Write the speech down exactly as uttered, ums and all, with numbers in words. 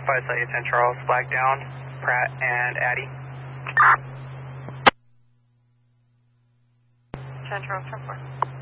five, Celsius ten Charles, flag down, Pratt and Addy. ten Charles, ten four.